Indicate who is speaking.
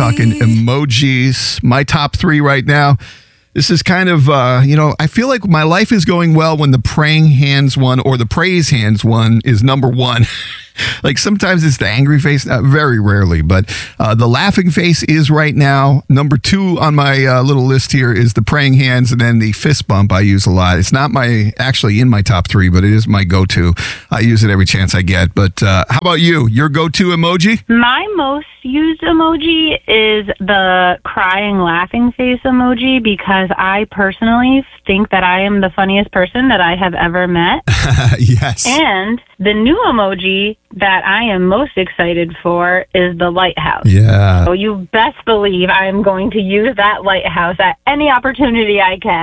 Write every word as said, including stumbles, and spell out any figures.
Speaker 1: talking emojis. My top three right now. This is kind of, uh, you know, I feel like my life is going well when the praying hands one or the praise hands one is number one. Like sometimes it's the angry face, uh, very rarely, but uh, the laughing face is right now. Number two on my uh, little list here is the praying hands, and then the fist bump I use a lot. It's not my actually in my top three, but it is my go-to. I use it every chance I get. But uh, how about you? Your go-to emoji?
Speaker 2: My most used emoji is the crying laughing face emoji because I personally think that I am the funniest person that I have ever met.
Speaker 1: Yes.
Speaker 2: And the new emoji that I am most excited for is the lighthouse.
Speaker 1: Yeah.
Speaker 2: So you best believe I am going to use that lighthouse at any opportunity I can.